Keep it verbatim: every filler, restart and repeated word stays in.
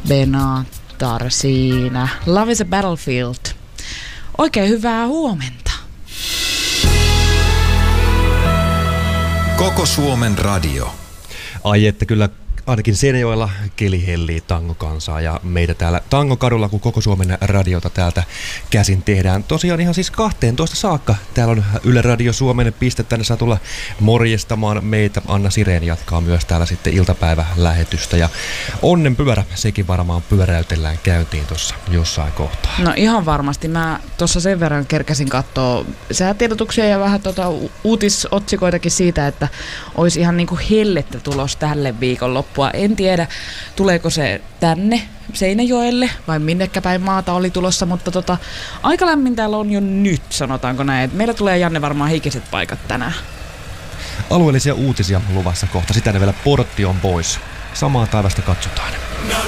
Benatar siinä. Love is a Battlefield. Oikein hyvää huomenta. Koko Suomen radio. Ai että kyllä ainakin Seinäjoella keli hellii tangokansaa ja meitä täällä Tangokadulla, kun Koko Suomen radiota täältä käsin tehdään. Tosiaan ihan siis kahteentoista saakka. Täällä on Yle Radio Suomen piste, tänne saa tulla morjestamaan meitä. Anna Sireen jatkaa myös täällä sitten iltapäivälähetystä ja onnen pyörä, sekin varmaan pyöräytellään käyntiin tuossa jossain kohtaa. No ihan varmasti. Mä tuossa sen verran kerkäsin katsoa säätiedotuksia ja vähän tota uutisotsikoitakin siitä, että olisi ihan niinku hellettä tulos tälle viikonloppuun. En tiedä, tuleeko se tänne Seinäjoelle vai minnekä päin maata oli tulossa, mutta tota, aika lämmin täällä on jo nyt, sanotaanko näin. Meillä tulee, Janne, varmaan hikiset paikat tänään. Alueellisia uutisia luvassa kohta. Sitä ne vielä portti on pois. Samaa taivasta katsotaan.